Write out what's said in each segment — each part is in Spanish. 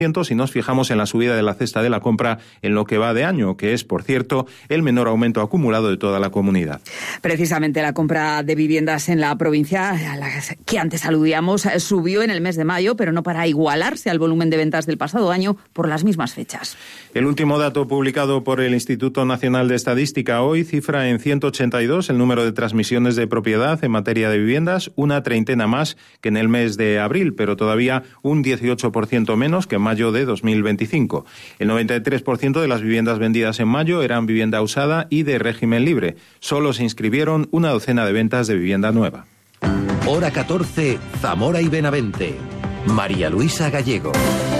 Si nos fijamos en la subida de la cesta de la compra en lo que va de año, que es, por cierto, el menor aumento acumulado de toda la comunidad. Precisamente la compra de viviendas en la provincia, a la que antes aludíamos, subió en el mes de mayo, pero no para igualarse al volumen de ventas del pasado año por las mismas fechas. El último dato publicado por el Instituto Nacional de Estadística hoy cifra en 182 el número de transmisiones de propiedad en materia de viviendas, una treintena más que en el mes de abril, pero todavía un 18% menos que en mayo de 2025. El 93% de las viviendas vendidas en mayo eran vivienda usada y de régimen libre. Solo se inscribieron una docena de ventas de vivienda nueva. Hora 14, Zamora y Benavente. María Luisa Gallego.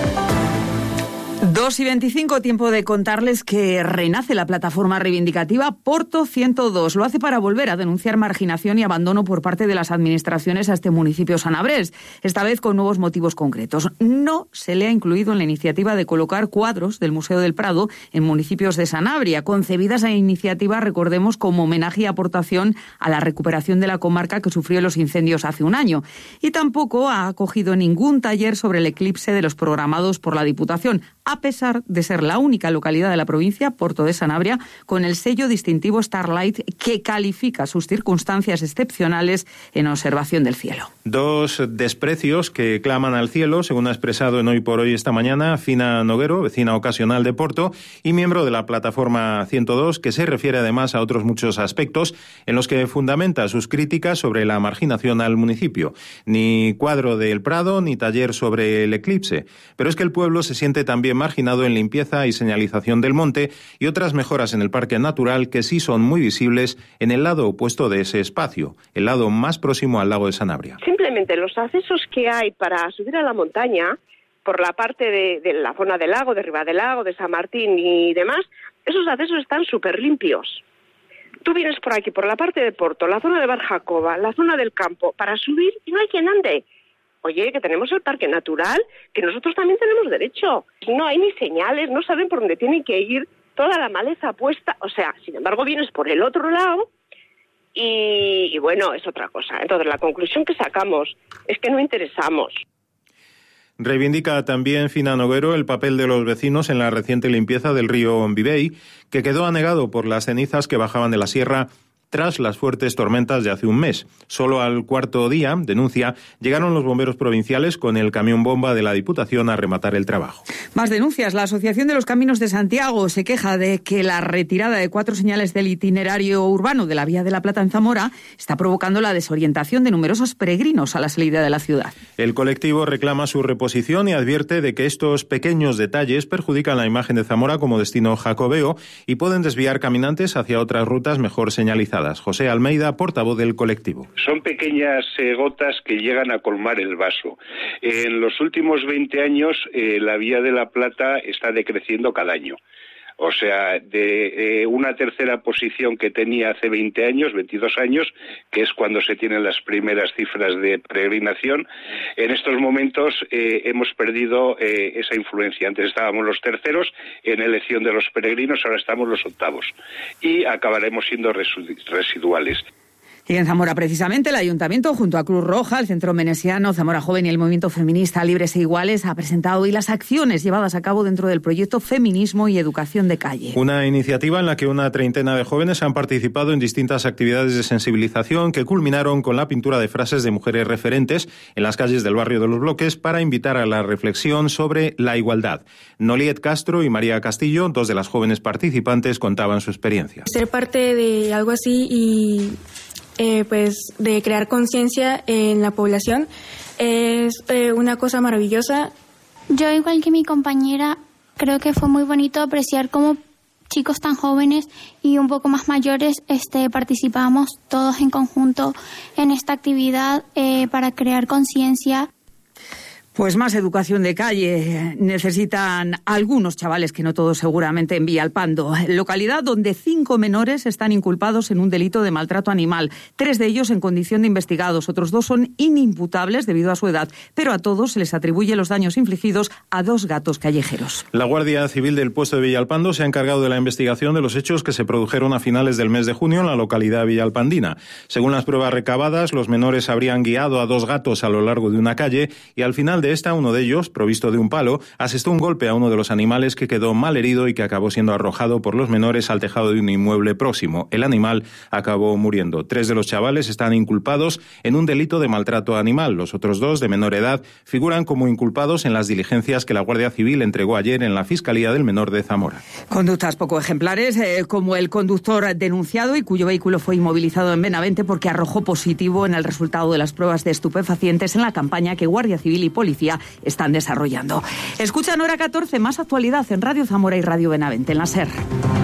2:25, tiempo de contarles que renace la plataforma reivindicativa Porto 102. Lo hace para volver a denunciar marginación y abandono por parte de las administraciones a este municipio sanabrés, esta vez con nuevos motivos concretos. No se le ha incluido en la iniciativa de colocar cuadros del Museo del Prado en municipios de Sanabria, concebida esa iniciativa, recordemos, como homenaje y aportación a la recuperación de la comarca que sufrió los incendios hace un año. Y tampoco ha acogido ningún taller sobre el eclipse de los programados por la Diputación, a pesar de ser la única localidad de la provincia, Porto de Sanabria, con el sello distintivo Starlight, que califica sus circunstancias excepcionales en observación del cielo. Dos desprecios que claman al cielo, según ha expresado en Hoy por Hoy esta mañana Fina Noguero, vecina ocasional de Porto y miembro de la plataforma 102, que se refiere además a otros muchos aspectos en los que fundamenta sus críticas sobre la marginación al municipio. Ni cuadro del Prado, ni taller sobre el eclipse. Pero es que el pueblo se siente también marginado en limpieza y señalización del monte y otras mejoras en el parque natural que sí son muy visibles en el lado opuesto de ese espacio, el lado más próximo al lago de Sanabria. Simplemente los accesos que hay para subir a la montaña, por la parte de la zona del lago, de Riva del Lago, de San Martín y demás, esos accesos están súper limpios. Tú vienes por aquí, por la parte de Porto, la zona de Barjacoba, la zona del campo, para subir y no hay quien ande. Oye, que tenemos el parque natural, que nosotros también tenemos derecho. No hay ni señales, no saben por dónde tienen que ir, toda la maleza puesta. O sea, sin embargo, vienes por el otro lado y bueno, es otra cosa. Entonces, la conclusión que sacamos es que no interesamos. Reivindica también Fina Noguero el papel de los vecinos en la reciente limpieza del río Vivei, que quedó anegado por las cenizas que bajaban de la sierra tras las fuertes tormentas de hace un mes. Solo al cuarto día, denuncia, llegaron los bomberos provinciales con el camión bomba de la Diputación a rematar el trabajo. Más denuncias. La Asociación de los Caminos de Santiago se queja de que la retirada de 4 señales del itinerario urbano de la Vía de la Plata en Zamora está provocando la desorientación de numerosos peregrinos a la salida de la ciudad. El colectivo reclama su reposición y advierte de que estos pequeños detalles perjudican la imagen de Zamora como destino jacobeo y pueden desviar caminantes hacia otras rutas mejor señalizadas. José Almeida, portavoz del colectivo. Son pequeñas gotas que llegan a colmar el vaso. En los últimos 20 años la Vía de la Plata está decreciendo cada año. O sea, de una tercera posición que tenía hace 20 años, 22 años, que es cuando se tienen las primeras cifras de peregrinación, en estos momentos hemos perdido esa influencia. Antes estábamos los terceros en elección de los peregrinos, ahora estamos los octavos. Y acabaremos siendo residuales. Y en Zamora, precisamente, el Ayuntamiento, junto a Cruz Roja, el Centro Menesiano, Zamora Joven y el Movimiento Feminista Libres e Iguales, ha presentado hoy las acciones llevadas a cabo dentro del proyecto Feminismo y Educación de Calle. Una iniciativa en la que una treintena de jóvenes han participado en distintas actividades de sensibilización que culminaron con la pintura de frases de mujeres referentes en las calles del barrio de Los Bloques para invitar a la reflexión sobre la igualdad. Noliet Castro y María Castillo, dos de las jóvenes participantes, contaban su experiencia. Ser parte de algo así y pues de crear conciencia en la población es una cosa maravillosa. Yo, igual que mi compañera, creo que fue muy bonito apreciar cómo chicos tan jóvenes y un poco más mayores participamos todos en conjunto en esta actividad para crear conciencia. Pues más educación de calle necesitan algunos chavales, que no todos seguramente, en Villalpando, localidad donde 5 menores están inculpados en un delito de maltrato animal. 3 de ellos en condición de investigados, otros 2 son inimputables debido a su edad, pero a todos se les atribuye los daños infligidos a 2 gatos callejeros. La Guardia Civil del puesto de Villalpando se ha encargado de la investigación de los hechos que se produjeron a finales del mes de junio en la localidad villalpandina. Según las pruebas recabadas, los menores habrían guiado a 2 gatos a lo largo de una calle y al final final de esta, uno de ellos, provisto de un palo, asestó un golpe a uno de los animales que quedó mal herido y que acabó siendo arrojado por los menores al tejado de un inmueble próximo. El animal acabó muriendo. 3 de los chavales están inculpados en un delito de maltrato animal. Los otros 2, de menor edad, figuran como inculpados en las diligencias que la Guardia Civil entregó ayer en la Fiscalía del Menor de Zamora. Conductas poco ejemplares, como el conductor denunciado y cuyo vehículo fue inmovilizado en Benavente porque arrojó positivo en el resultado de las pruebas de estupefacientes en la campaña que Guardia Civil y Policía están desarrollando. Escuchan Hora 14, más actualidad en Radio Zamora y Radio Benavente, en la SER.